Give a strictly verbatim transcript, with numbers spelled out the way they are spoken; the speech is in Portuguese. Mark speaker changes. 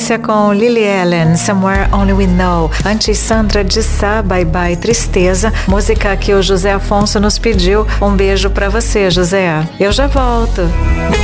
Speaker 1: sequência com Lily Allen, Somewhere Only We Know. Antes, Sandra de Sá, Bye Bye Tristeza, música que o José Afonso nos pediu. Um beijo pra você, José. Eu já volto.